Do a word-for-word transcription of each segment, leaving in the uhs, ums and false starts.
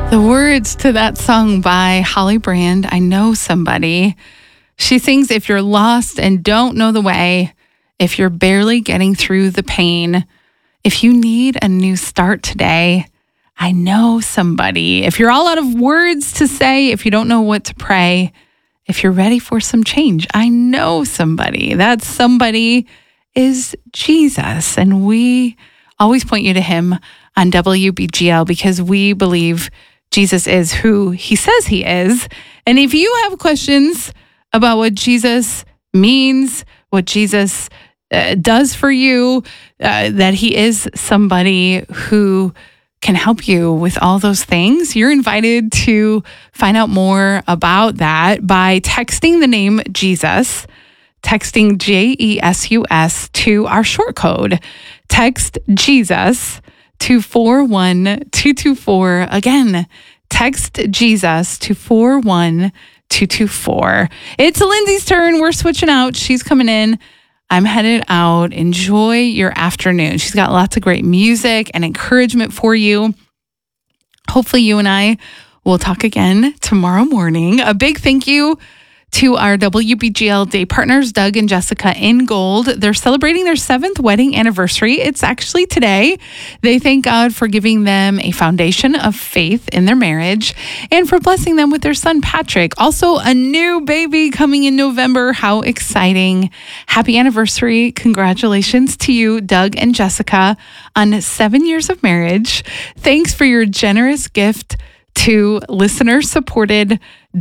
The words to that song by Holly Brand, I Know Somebody. She sings, if you're lost and don't know the way, if you're barely getting through the pain, if you need a new start today, I know somebody. If you're all out of words to say, if you don't know what to pray, if you're ready for some change, I know somebody. That somebody is Jesus. And we always point you to him on W B G L because we believe Jesus is who he says he is. And if you have questions about what Jesus means, what Jesus uh, does for you, uh, that he is somebody who can help you with all those things, you're invited to find out more about that by texting the name Jesus, texting J E S U S to our short code. Text Jesus to four one two two four. Again, text Jesus to four one two two four. It's Lindsay's turn. We're switching out. She's coming in. I'm headed out. Enjoy your afternoon. She's got lots of great music and encouragement for you. Hopefully you and I will talk again tomorrow morning. A big thank you to our W B G L day partners, Doug and Jessica in Gold. They're celebrating their seventh wedding anniversary. It's actually today. They thank God for giving them a foundation of faith in their marriage and for blessing them with their son, Patrick. Also, a new baby coming in November. How exciting. Happy anniversary. Congratulations to you, Doug and Jessica, on seven years of marriage. Thanks for your generous gift to listener-supported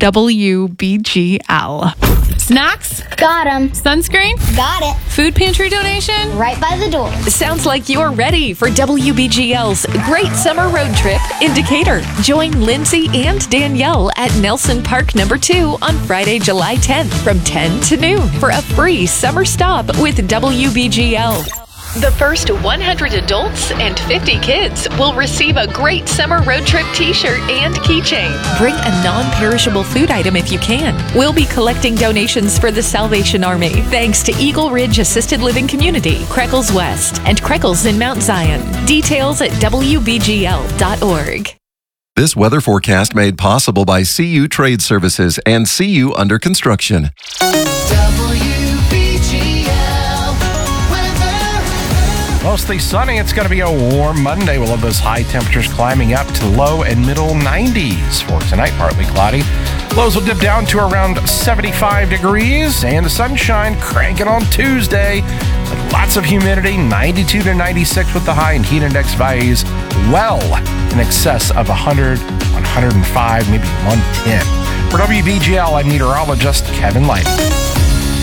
W B G L. Snacks? Got 'em. Sunscreen? Got it. Food pantry donation? Right by the door. Sounds like you're ready for W B G L's Great Summer Road Trip in Decatur. Join Lindsay and Danielle at Nelson Park Number two on Friday, July tenth from ten to noon for a free summer stop with W B G L. The first one hundred adults and fifty kids will receive a Great Summer Road Trip t-shirt and keychain. Bring a non-perishable food item if you can. We'll be collecting donations for the Salvation Army, thanks to Eagle Ridge Assisted Living Community, Creckles West, and Creckles in Mount Zion. Details at W B G L dot org. This weather forecast made possible by C U Trade Services and C U Under Construction. Mostly sunny. It's going to be a warm Monday. We'll have those high temperatures climbing up to low and middle nineties. For tonight, partly cloudy. Lows will dip down to around seventy-five degrees, and the sunshine cranking on Tuesday with lots of humidity, ninety-two to ninety-six with the high, and heat index values well in excess of one hundred, one hundred five, maybe one ten. For W B G L, I'm meteorologist Kevin Light.